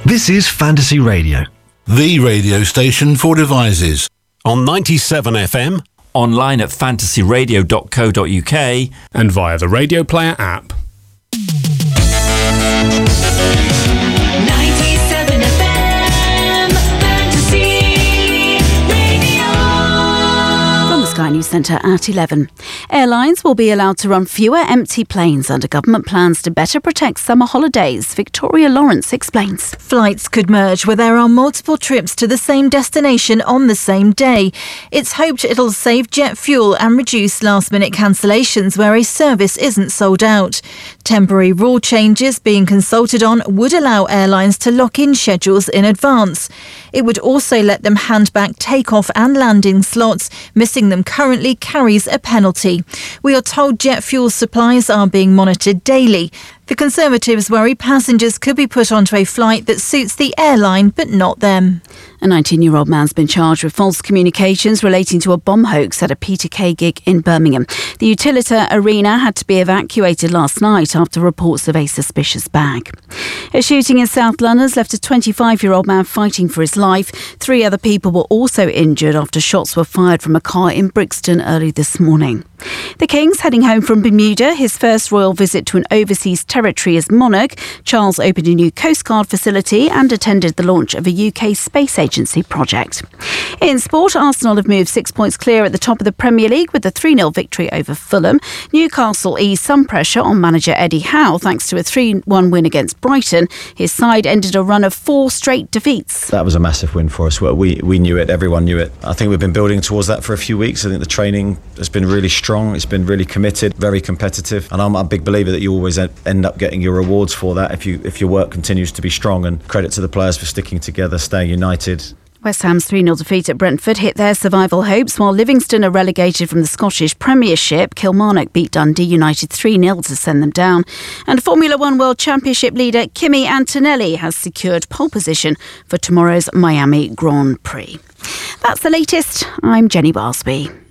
This is Fantasy Radio, the radio station for devices. On 97 FM, online at fantasyradio.co.uk, and via the Radio Player app. 97 FM, Fantasy Radio. From the Sky News Centre at 11. Airlines will be allowed to run fewer empty planes under government plans to better protect summer holidays. Victoria Lawrence explains. Flights could merge where there are multiple trips to the same destination on the same day. It's hoped it'll save jet fuel and reduce last-minute cancellations where a service isn't sold out. Temporary rule changes being consulted on would allow airlines to lock in schedules in advance. It would also let them hand back takeoff and landing slots. Missing them currently carries a penalty. We are told jet fuel supplies are being monitored daily. The Conservatives worry passengers could be put onto a flight that suits the airline but not them. A 19-year-old man's been charged with false communications relating to a bomb hoax at a Peter Kay gig in Birmingham. The Utilita Arena had to be evacuated last night after reports of a suspicious bag. A shooting in South London has left a 25-year-old man fighting for his life. 3 other people were also injured after shots were fired from a car in Brixton early this morning. The King's heading home from Bermuda, his first royal visit to an overseas territory as monarch. Charles opened a new Coast Guard facility and attended the launch of a UK space agency project. In sport, Arsenal have moved 6 points clear at the top of the Premier League with a 3-0 victory over Fulham. Newcastle eased some pressure on manager Eddie Howe thanks to a 3-1 win against Brighton. His side ended a run of 4 straight defeats. That was a massive win for us. We knew it, everyone knew it. I think we've been building towards that for a few weeks. I think the training has been really strong, it's been really committed, very competitive, and I'm a big believer that you always end up getting your rewards for that if your work continues to be strong, and credit to the players for sticking together, staying united. West Ham's 3-0 defeat at Brentford hit their survival hopes, while Livingston are relegated from the Scottish Premiership. Kilmarnock beat Dundee United 3-0 to send them down. And Formula One World Championship leader Kimi Antonelli has secured pole position for tomorrow's Miami Grand Prix. That's the latest. I'm Jenny Barsby.